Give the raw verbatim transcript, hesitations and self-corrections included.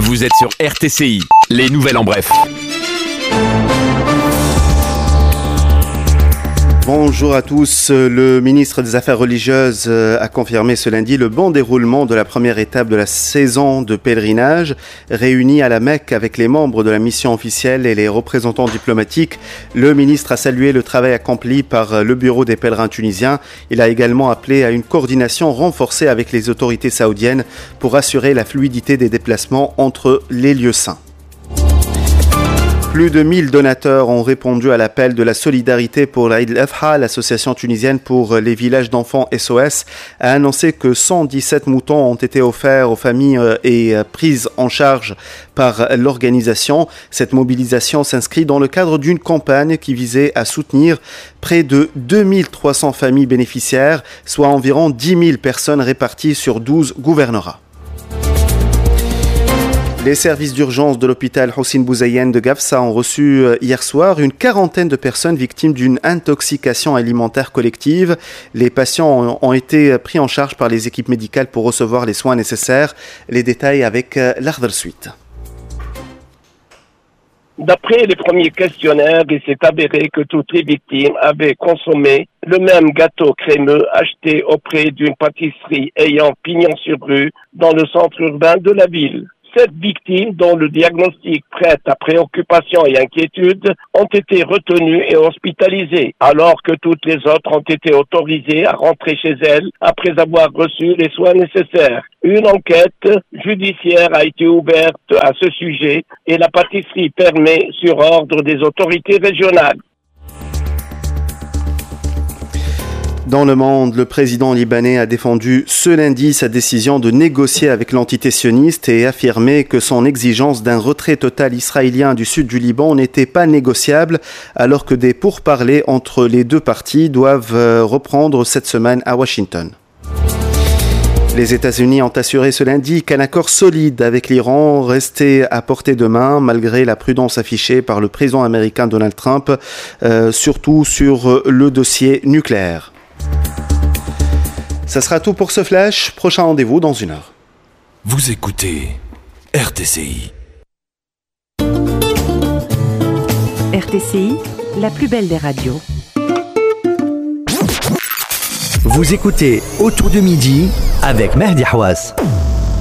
Vous êtes sur R T C I, les nouvelles en bref. Bonjour à tous. Le ministre des Affaires religieuses a confirmé ce lundi le bon déroulement de la première étape de la saison de pèlerinage. Réuni à la Mecque avec les membres de la mission officielle et les représentants diplomatiques, le ministre a salué le travail accompli par le bureau des pèlerins tunisiens. Il a également appelé à une coordination renforcée avec les autorités saoudiennes pour assurer la fluidité des déplacements entre les lieux saints. Plus de mille donateurs ont répondu à l'appel de la solidarité pour l'Aïd el-Adha. L'association tunisienne pour les villages d'enfants S O S a annoncé que cent dix-sept moutons ont été offerts aux familles et prises en charge par l'organisation. Cette mobilisation s'inscrit dans le cadre d'une campagne qui visait à soutenir près de deux mille trois cents familles bénéficiaires, soit environ dix mille personnes réparties sur douze gouvernorats. Les services d'urgence de l'hôpital Hossein Bouzaïen de Gafsa ont reçu hier soir une quarantaine de personnes victimes d'une intoxication alimentaire collective. Les patients ont été pris en charge par les équipes médicales pour recevoir les soins nécessaires. Les détails avec l'Ardel Suite. D'après les premiers questionnaires, il s'est avéré que toutes les victimes avaient consommé le même gâteau crémeux acheté auprès d'une pâtisserie ayant pignon sur rue dans le centre urbain de la ville. Sept victimes, dont le diagnostic prête à préoccupation et inquiétude, ont été retenues et hospitalisées, alors que toutes les autres ont été autorisées à rentrer chez elles après avoir reçu les soins nécessaires. Une enquête judiciaire a été ouverte à ce sujet et la pâtisserie permet sur ordre des autorités régionales. Dans le monde, le président libanais a défendu ce lundi sa décision de négocier avec l'entité sioniste et affirmé que son exigence d'un retrait total israélien du sud du Liban n'était pas négociable, alors que des pourparlers entre les deux parties doivent reprendre cette semaine à Washington. Les États-Unis ont assuré ce lundi qu'un accord solide avec l'Iran restait à portée de main malgré la prudence affichée par le président américain Donald Trump, euh, surtout sur le dossier nucléaire. Ça sera tout pour ce flash. Prochain rendez-vous dans une heure. Vous écoutez R T C I. R T C I, la plus belle des radios. Vous écoutez Autour de midi avec Mehdi Hawass.